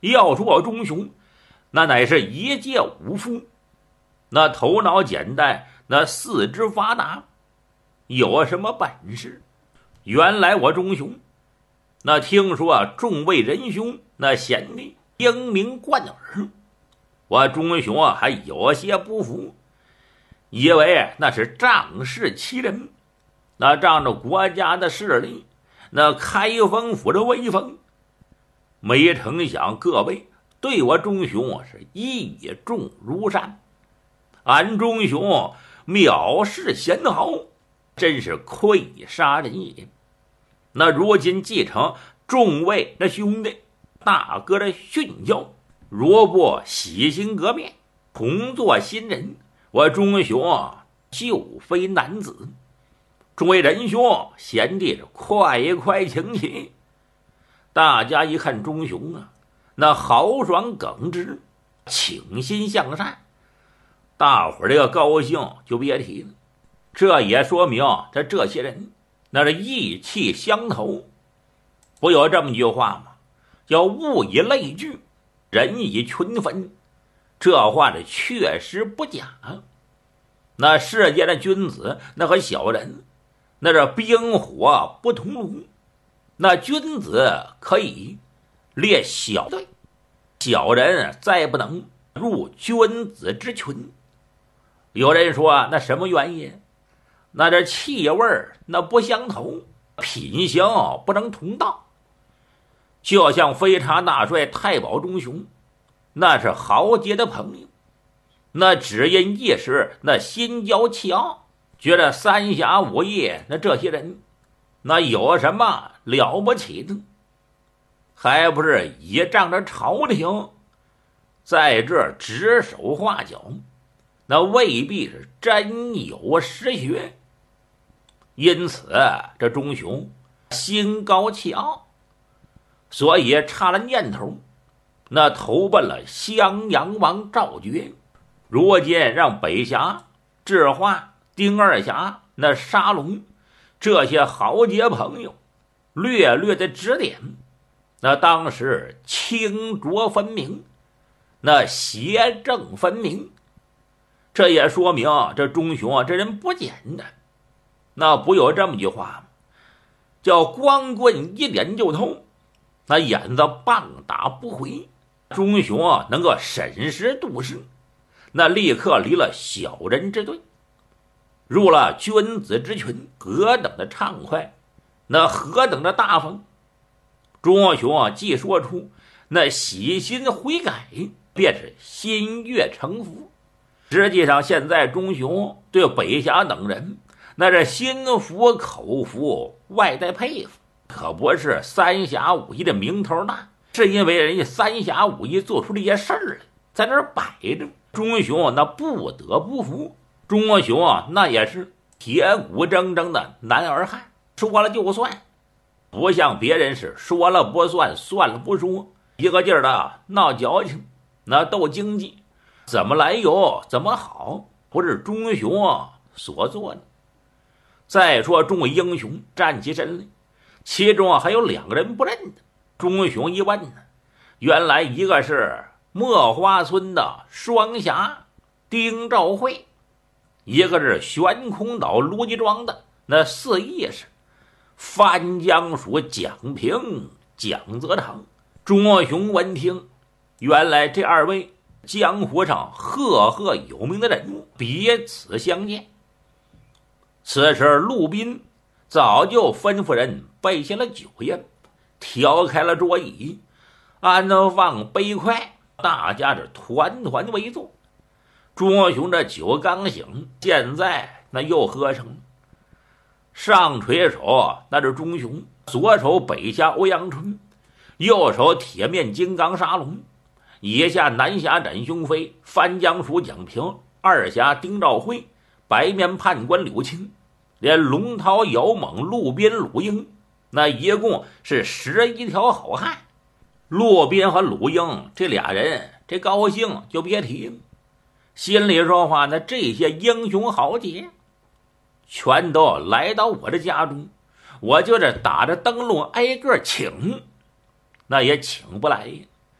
要说钟雄，那乃是一介武夫，那头脑简单，那四肢发达，有什么本事？原来我钟雄，那听说众位仁兄那贤弟英名贯耳，我钟雄还有些不服，以为那是仗势欺人，那仗着国家的势力，那开封府的威风。没成想各位对我钟雄是义重如山，俺钟雄藐视贤豪，真是愧杀人也。那如今继承众位那兄弟大哥的训教，若不洗心革面，重做新人，我钟雄就非男子。众位仁兄贤弟是快快请起。大家一看钟雄啊，那豪爽耿直，倾心向善，大伙儿这个高兴就别提了。这也说明这些人那是义气相投。不有这么句话吗？叫物以类聚，人以群分。这话是确实不假。那世间的君子那和小人那是冰火不同炉。那君子可以列小队，小人再不能入君子之群。有人说那什么原因？那这气味那不相投，品行不能同道。就像飞差大帅太保钟雄，那是豪杰的朋友，那只因一时那心骄气傲，觉得三侠五义那这些人那有什么了不起的，还不是倚仗着朝廷在这指手画脚，那未必是真有实学。因此这钟雄心高气傲，所以差了念头，那投奔了襄阳王赵觉。如今让北侠智化、丁二侠那沙龙这些豪杰朋友略略的指点，那当时清浊分明，那邪正分明。这也说明这钟雄这人不简单。那不有这么句话吗？叫光棍一点就透，那眼子棒打不回。钟雄能够审时度势，那立刻离了小人之队，入了君子之群，何等的畅快，那何等的大方。钟雄既说出那喜心悔改，便是心悦诚服。实际上现在钟雄对北侠等人那是心服口服，外带佩服，可不是三侠五义的名头大，是因为人家三侠五义做出这些事儿来，在那儿摆着。钟雄那不得不服。钟雄那也是铁骨铮铮的男儿汉，说了就算，不像别人是说了不算，算了不说，一个劲儿的闹矫情，那斗经济，怎么来由怎么好，不是钟雄所做的。再说众位英雄站起身来，其中还有2个人不认得。钟雄一问呢，原来一个是墨花村的双侠丁兆会，一个是悬空岛卢集庄的那4义士翻江署蒋平、蒋泽堂。钟雄闻听，原来这2位江湖上赫赫有名的人物彼此相见。此时陆斌早就吩咐人备下了酒宴，调开了桌椅，安放杯筷，大家是团团围坐。钟雄这酒刚醒，现在那又喝成了。上垂手那是钟雄，左手北侠欧阳春，右手铁面金刚沙龙，以下南侠展雄飞，翻江署蒋平，2侠丁兆会，白面判官柳青，连龙涛姚猛、陆斌、鲁英，那一共是11条好汉。陆斌和鲁英这俩人这高兴就别提了，心里说话，那这些英雄豪杰全都来到我的家中，我就是打着灯笼挨个请，那也请不来。